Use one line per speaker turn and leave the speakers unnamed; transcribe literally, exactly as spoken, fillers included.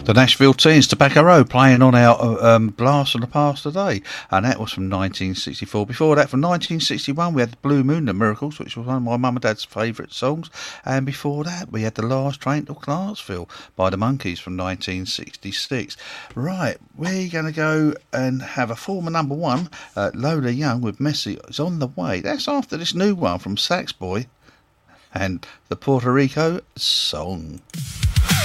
The Nashville Teens, Tobacco Road, playing on our um, Blast from the Past today, and that was from nineteen sixty-four. Before that, from nineteen sixty-one, we had the Blue Moon, The Miracles, which was one of my mum and dad's favourite songs, and before that, we had The Last Train to Clarksville by the Monkees from nineteen sixty-six. Right, we're going to go and have a former number one, uh, Lola Young with Messi is on the way. That's after this new one from Sax Boy and the Puerto Rico Song.